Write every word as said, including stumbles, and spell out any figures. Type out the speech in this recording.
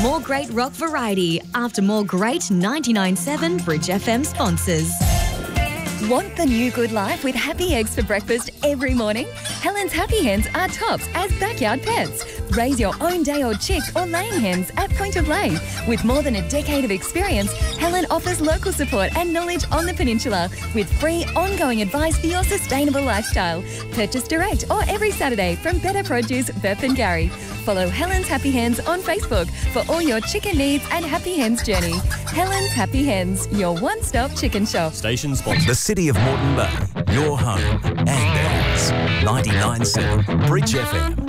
more great rock variety after more great ninety-nine point seven Bridge F M sponsors. Want the new good life with happy eggs for breakfast every morning? Helen's Happy Hens are tops as backyard pets. Raise your own day-old chicks or laying hens at point of lay. With more than a decade of experience, Helen offers local support and knowledge on the peninsula with free ongoing advice for your sustainable lifestyle. Purchase direct or every Saturday from Better Produce, Burpengary. Follow Helen's Happy Hens on Facebook for all your chicken needs and Happy Hens journey. Helen's Happy Hens, your one-stop chicken shop. Station sponsor. The City of Moreton Bay, your home and ours. ninety-nine point seven Bridge F M.